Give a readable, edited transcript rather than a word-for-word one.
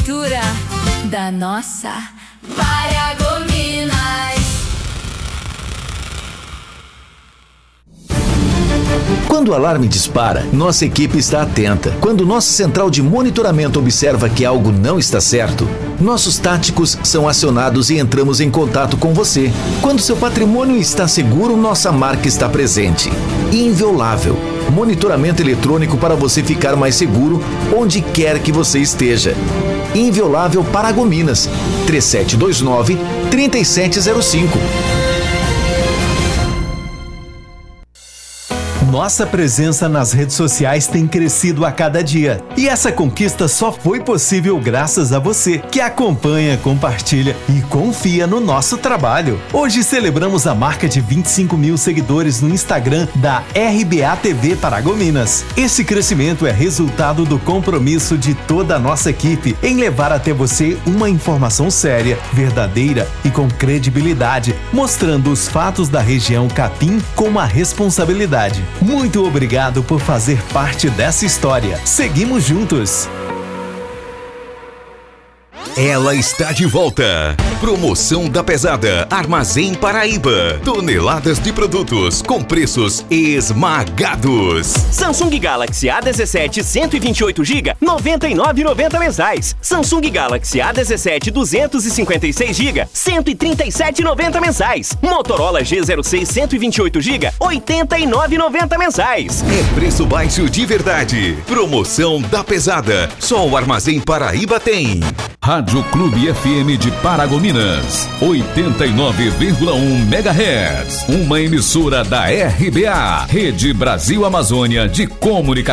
cultura da nossa Paragominas. Quando o alarme dispara, nossa equipe está atenta. Quando nossa central de monitoramento observa que algo não está certo, nossos táticos são acionados e entramos em contato com você. Quando seu patrimônio está seguro, nossa marca está presente. Inviolável. Monitoramento eletrônico para você ficar mais seguro onde quer que você esteja. Inviolável Paragominas. 3729-3705. Nossa presença nas redes sociais tem crescido a cada dia. E essa conquista só foi possível graças a você, que acompanha, compartilha e confia no nosso trabalho. Hoje celebramos a marca de 25 mil seguidores no Instagram da RBA TV Paragominas. Esse crescimento é resultado do compromisso de toda a nossa equipe em levar até você uma informação séria, verdadeira e com credibilidade, mostrando os fatos da região Capim com uma responsabilidade. Muito obrigado por fazer parte dessa história. Seguimos juntos. Ela está de volta. Promoção da pesada Armazém Paraíba. Toneladas de produtos com preços esmagados. Samsung Galaxy A17 128GB, R$ 99,90 mensais. Samsung Galaxy A17 256GB, R$ 137,90 mensais. Motorola G06 128GB, R$ 89,90 mensais. É preço baixo de verdade. Promoção da pesada. Só o Armazém Paraíba tem. Rádio Clube FM de Paragominas, 89,1 MHz. Uma emissora da RBA, Rede Brasil Amazônia de Comunicação.